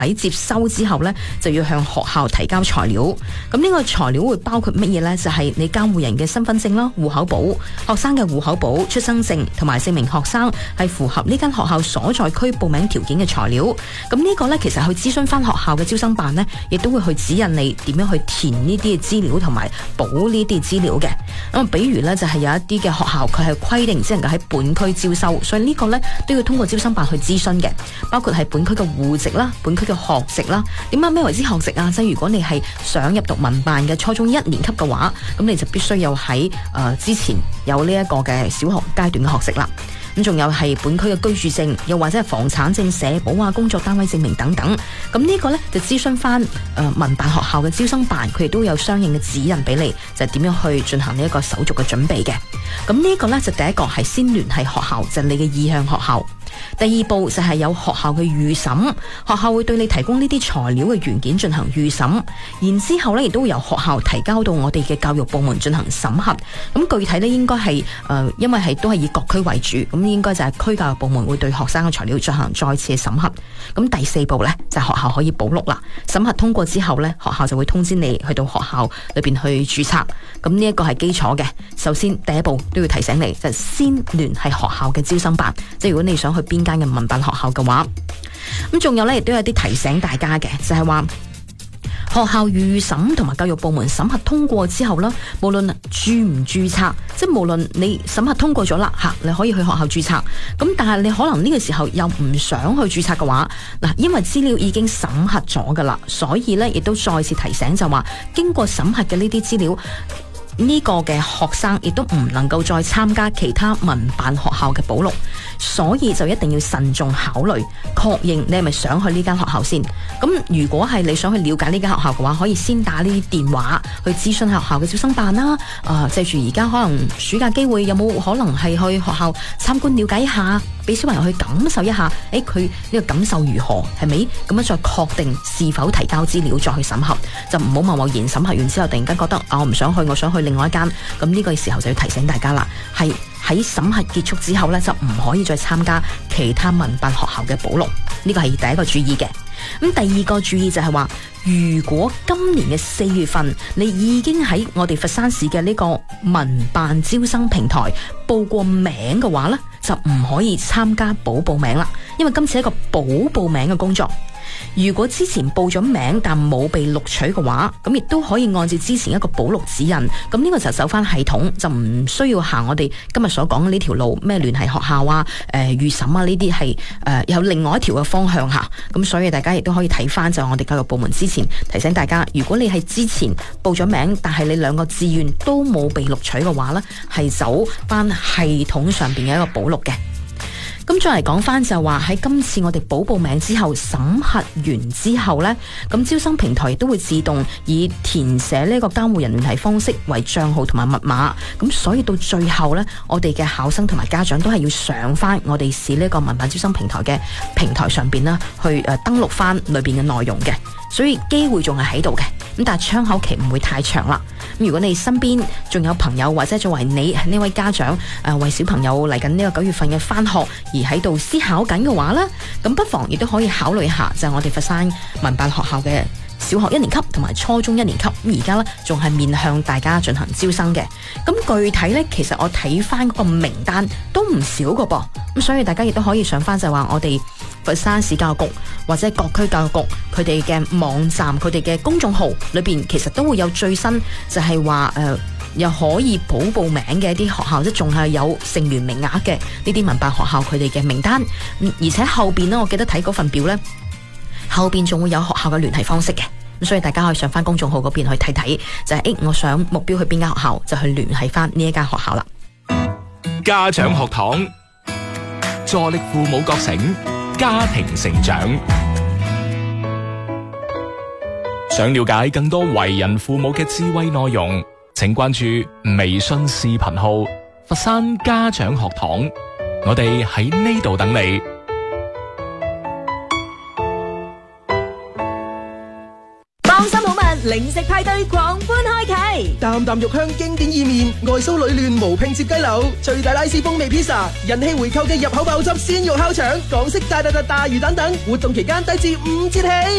喺接收之後呢，就要向學校提交材料。咁呢個材料會包括乜嘢呢？就係你監護人嘅身份證啦、戶口簿、學生嘅戶口簿、出生證，同埋證明學生係符合呢間學校所在區報名條件嘅材料。咁呢個呢，其實去諮詢翻學校嘅招生辦呢，亦都會去指引你點樣去填呢啲嘅資料同埋補呢啲資料嘅。咁比如呢，就係有一啲嘅學校佢係規定只能夠喺本區招收，所以呢個呢，都要通過招生辦去諮詢嘅，包括係本區嘅戶籍啦、本區嘅學籍啦。點解咩為之學籍啊？即係如果你係想入讀民辦嘅初中1年級嘅話，咁你就必須要喺之前有呢一個嘅小學階段嘅學籍啦。咁仲有係本區嘅居住證，又或者係房產證、社保啊、工作單位證明等等。咁呢個呢，就諮詢翻民辦學校嘅招生辦，佢哋都有相應嘅指引俾你，就係點樣去進行呢一個手續嘅準備嘅。咁呢個呢，就第一個係先聯繫學校，就係你嘅意向學校。第二步就係有學校嘅預審，學校會對你提供呢啲材料嘅原件進行預審，然之後呢亦都會由學校提交到我哋嘅教育部門進行審核。咁具體呢應該係因為係都係以各區為主，咁應該就係區教育部門會對學生嘅材料進行再次嘅審核。咁第四步呢，就係學校可以補錄啦，審核通過之後呢，學校就會通知你去到學校裏邊去註冊。咁呢一個係基礎嘅，首先第一步都要提醒你，就係先聯繫學校嘅招生辦，即係如果你想去邊間嘅民辦學校嘅話，咁仲有呢，亦都有啲提醒大家嘅，就係話學校預審同埋教育部門審核通過之後啦，無論註唔註冊，即係無論你審核通過咗啦吓，你可以去學校註冊。咁但係你可能呢個時候又唔想去註冊嘅話，嗱，因為資料已經審核咗噶啦，所以呢亦都再次提醒就話，經過審核嘅呢啲資料，呢個嘅學生亦都唔能夠再參加其他民辦學校嘅補錄，所以就一定要慎重考慮，確認你係咪想去呢間學校先。咁如果係你想去了解呢間學校嘅話，可以先打呢啲電話去諮詢學校嘅招生辦啦。借住而家可能暑假機會，有冇可能係去學校參觀了解一下，俾小朋友去感受一下，佢呢個感受如何，係咪咁樣再確定是否提交資料再去審核，就唔好貿貿然審核完之後突然間覺得我唔想去，我想去另外一間。咁呢個時候就要提醒大家啦，係喺審核結束之後呢，就唔可以再參加其他民辦學校嘅補錄，呢個係第一個注意嘅。咁第二個注意就係話，如果今年嘅4月份你已經喺我哋佛山市嘅呢個民辦招生平台報過名嘅話呢，就唔可以參加補報名啦，因為今次係一個補報名嘅工作。如果之前報咗名但冇被錄取嘅話，咁亦都可以按照之前一個補錄指引，咁呢個就走翻系統，就唔需要行我哋今日所講嘅呢條路，咩聯繫學校啊、預審啊，呢啲係有另外一條嘅方向吓。咁所以大家亦都可以睇翻，就我哋教育部門之前提醒大家，如果你係之前報咗名，但係你2個志願都冇被錄取嘅話呢，係走翻系統上邊嘅一個補錄嘅。咁再嚟講翻就話喺今次我哋補報名之後審核完之後呢，咁招生平台亦都會自動以填寫呢個監護人聯繫方式為賬號同埋密碼，咁所以到最後呢，我哋嘅考生同埋家長都係要上翻我哋市呢個民辦招生平台嘅平台上邊啦，去登錄翻裏邊嘅內容嘅，所以機會仲係喺度嘅，咁但係窗口期唔會太長啦。咁如果你身邊仲有朋友或者作為你呢位家長為小朋友嚟緊呢個9月份嘅返學而喺度思考緊嘅話呢，咁不妨亦都可以考慮一下，就係我哋佛山民辦學校嘅小學1年級同埋初中1年級，咁而家呢仲係面向大家進行招生嘅。咁具體呢，其實我睇翻嗰個名單都唔少個噃，咁所以大家亦都可以上翻就係話我哋佛山市教育局或者各區教育局佢哋嘅網站、佢哋嘅公眾號裏邊，其實都會有最新就係話又可以補報名嘅一啲學校，即仲係有成員名額嘅呢啲民辦學校佢哋嘅名單，而且後邊呢，我記得睇嗰份表呢，後邊仲會有學校嘅聯繫方式嘅，咁所以大家可以上翻公眾號嗰邊去睇睇，就係我想目標去邊間學校，就去聯繫翻呢一間學校啦。 家長學堂助力父母覺醒，家庭成長。想了解更多為人父母嘅智慧內容，請關注微信視頻號佛山家長學堂，我哋喺呢度等你。 放心好問， 零食派對狂歡開啟， 淡淡肉香經典意麵，外酥裏嫩無拼接雞柳，最大拉絲風味披薩，人氣回購嘅入口爆汁鮮肉烤腸，港式大魚蛋等，活動期間低至5折起。